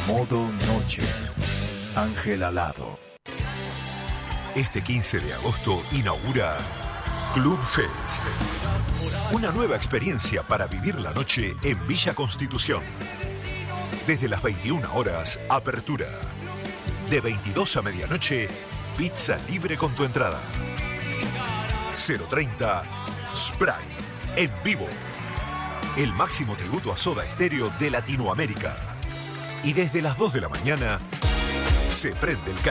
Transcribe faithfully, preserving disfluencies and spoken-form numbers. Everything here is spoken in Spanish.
Modo Noche. Ángel Alado. Este quince de agosto inaugura Club Fest. Una nueva experiencia para vivir la noche en Villa Constitución. Desde las veintiuna horas, apertura. De veintidós a medianoche, pizza libre con tu entrada. cero treinta Sprite, en vivo. El máximo tributo a Soda Stereo de Latinoamérica. Y desde las dos de la mañana, se prende el